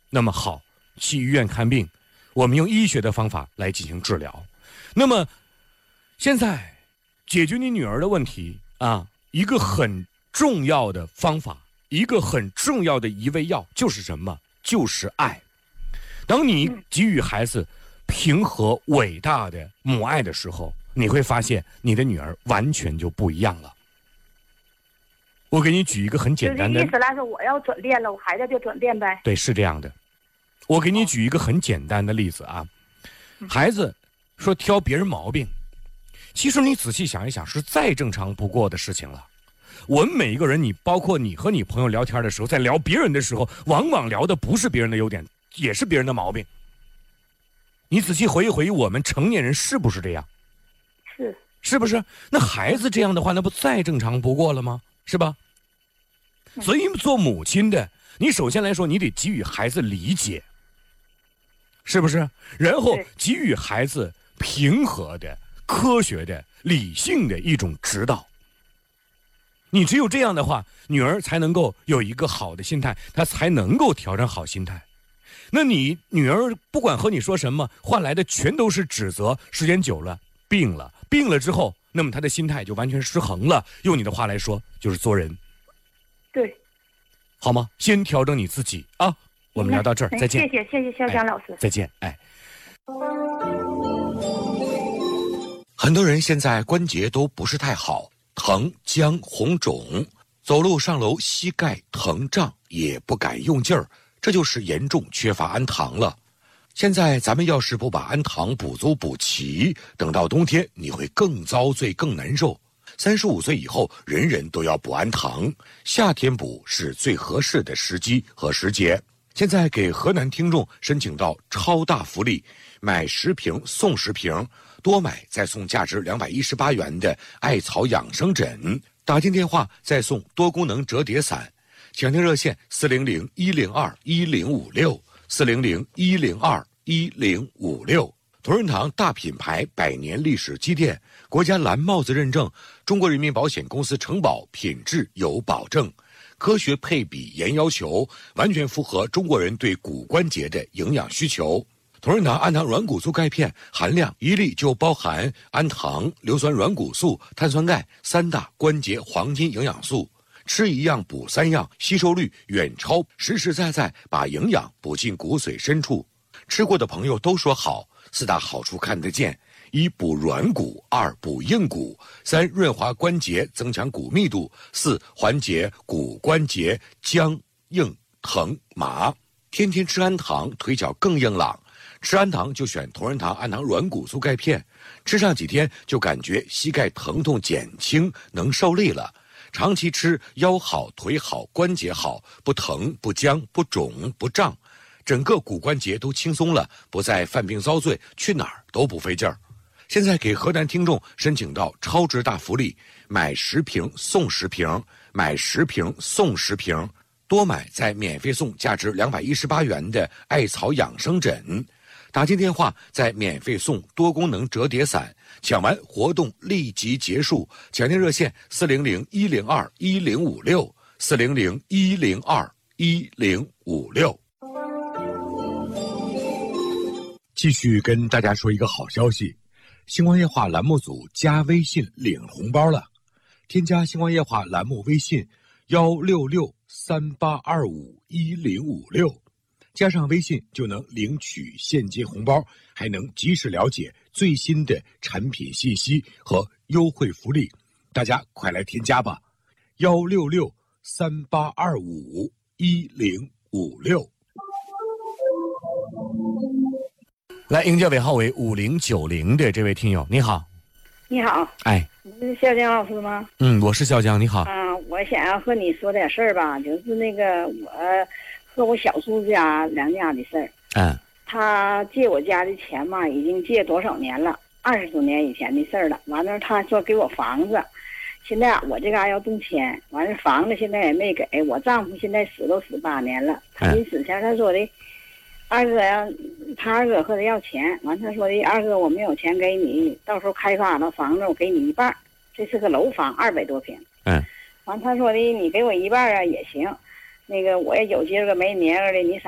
那么好，去医院看病，我们用医学的方法来进行治疗。那么现在解决你女儿的问题啊，一个很重要的方法，一个很重要的一味药就是什么？就是爱。当你给予孩子平和伟大的母爱的时候，你会发现你的女儿完全就不一样了。我给你举一个很简单的， 意思来说，我要转变了，我孩子就转变呗。 对，是这样的。我给你举一个很简单的例子啊，孩子说挑别人毛病，其实你仔细想一想，是再正常不过的事情了。我们每一个人，你包括你和你朋友聊天的时候，在聊别人的时候，往往聊的不是别人的优点，也是别人的毛病。你仔细回忆回忆，我们成年人是不是这样？是不是？那孩子这样的话，那不再正常不过了吗？是吧？所以做母亲的，你首先来说，你得给予孩子理解，是不是？然后给予孩子平和的、科学的、理性的一种指导。你只有这样的话，女儿才能够有一个好的心态，她才能够调整好心态。那你女儿不管和你说什么，换来的全都是指责，时间久了病了之后，那么她的心态就完全失衡了。用你的话来说，就是做人。 对， 好吗？先调整你自己啊！我们聊到这儿，再见。 谢谢肖江老师， 再见。 很多人现在关节都不是太好，疼、僵、红肿，走路上楼膝盖疼胀，也不敢用劲儿，这就是严重缺乏氨糖了。现在咱们要是不把氨糖补足补齐，等到冬天你会更遭罪更难受。35岁以后，人人都要补氨糖，夏天补是最合适的时机和时节。现在给河南听众申请到超大福利，买10瓶送10瓶，多买再送价值218元的艾草养生枕，打进电话再送多功能折叠伞。抢听热线400-102-1056，400-102-1056。同仁堂大品牌100年历史积淀，国家蓝帽子认证，中国人民保险公司承保，品质有保证，科学配比严要求，完全符合中国人对骨关节的营养需求。同仁堂氨糖软骨素钙片含量1粒就包含氨糖、硫酸软骨素、碳酸钙3大关节黄金营养素，吃一样补3样，吸收率远超，实实在在把营养补进骨髓深处。吃过的朋友都说好，4大好处看得见：1补软骨，2补硬骨，3润滑关节增强骨密度，4缓解骨关节僵硬疼麻。天天吃氨糖，腿脚更硬朗。吃氨糖就选同仁堂氨糖软骨素钙片，吃上几天就感觉膝盖疼痛减轻，能受力了。长期吃，腰好腿好关节好，不疼不僵不肿不胀，整个骨关节都轻松了，不再犯病遭罪，去哪儿都不费劲儿。现在给河南听众申请到超值大福利，买10瓶送10瓶，买10瓶送10瓶，多买再免费送价值218元的艾草养生枕。打进电话再免费送多功能折叠伞，抢完活动立即结束。抢听热线400-102-1056，400-102-1056。继续跟大家说一个好消息，星光夜话栏目组加微信领红包了。添加星光夜话栏目微信16638251056，加上微信就能领取现金红包，还能及时了解最新的产品信息和优惠福利。大家快来添加吧，16638251056。 来迎接尾号为5090的这位听友，你好。 你好， 哎， 你是肖江老师吗？ 我是肖江，你好。 我想要和你说点事儿吧，就是那个我和我小叔家两家的事儿。他借我家的钱嘛，已经借多少年了，20多年以前的事儿了。完了，他说给我房子，现在我这嘎要动迁，完了房子现在也没给我丈夫，现在死都18年了。他临死前他说的，二哥呀，他二哥和他要钱，完他说的二哥我没有钱给你，到时候开发了房子我给你一半，这是个楼房200多平。完他说的你给我一半啊也行，那个我也有今儿个没明儿的，你